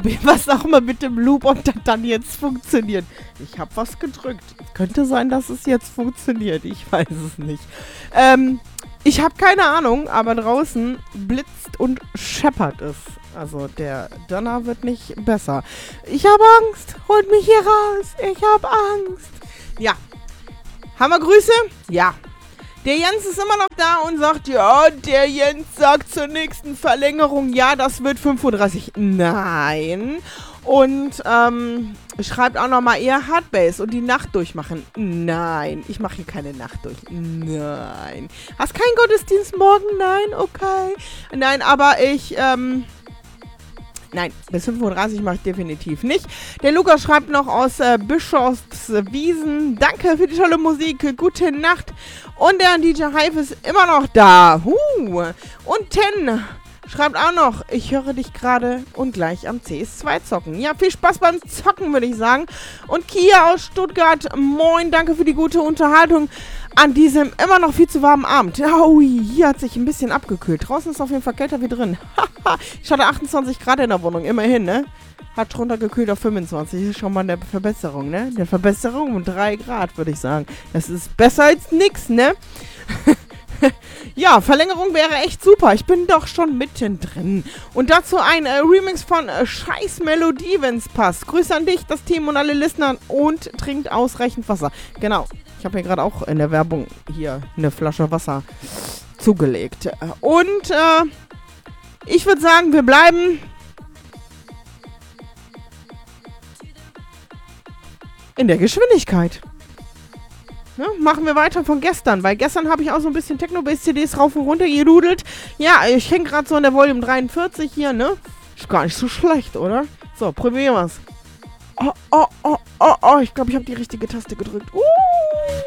probieren wir es auch mal mit dem Loop, ob das dann jetzt funktioniert. Ich habe was gedrückt. Könnte sein, dass es jetzt funktioniert. Ich weiß es nicht. Ich habe keine Ahnung, aber draußen blitzt und scheppert es. Also der Donner wird nicht besser. Ich habe Angst. Holt mich hier raus. Ich habe Angst. Ja. Haben wir Grüße? Ja. Der Jens ist immer noch da und sagt, ja, der Jens sagt zur nächsten Verlängerung, ja, das wird 5:30 Uhr. Nein. Und schreibt auch nochmal eher Hardbase und die Nacht durchmachen. Nein, ich mache hier keine Nacht durch. Nein. Hast keinen Gottesdienst morgen? Nein, okay. Nein, aber ich, nein, bis 5:30 Uhr mache ich definitiv nicht. Der Lukas schreibt noch aus Bischofswiesen. Danke für die tolle Musik. Gute Nacht. Und der DJ Hive ist immer noch da. Und Ten schreibt auch noch, ich höre dich gerade und gleich am CS2 zocken. Ja, viel Spaß beim Zocken, würde ich sagen. Und Kia aus Stuttgart, moin, danke für die gute Unterhaltung an diesem immer noch viel zu warmen Abend. Oh, hier hat sich ein bisschen abgekühlt. Draußen ist auf jeden Fall kälter wie drin. Ich hatte 28 Grad in der Wohnung, immerhin, ne? Hat runtergekühlt auf 25. Das ist schon mal eine Verbesserung, ne? Eine Verbesserung um 3 Grad, würde ich sagen. Das ist besser als nix, ne? Ja, Verlängerung wäre echt super. Ich bin doch schon mittendrin. Und dazu ein Remix von Scheiß Melodie, wenn's passt. Grüße an dich, das Team und alle Listener und trinkt ausreichend Wasser. Genau. Ich habe mir gerade auch in der Werbung hier eine Flasche Wasser zugelegt. Und ich würde sagen, wir bleiben in der Geschwindigkeit. Ne? Machen wir weiter von gestern, weil gestern habe ich auch so ein bisschen Techno-Bass-CDs rauf und runter gedudelt. Ja, ich hänge gerade so in der Volume 43 hier, ne? Ist gar nicht so schlecht, oder? So, probieren wir's. Ich glaube, ich habe die richtige Taste gedrückt.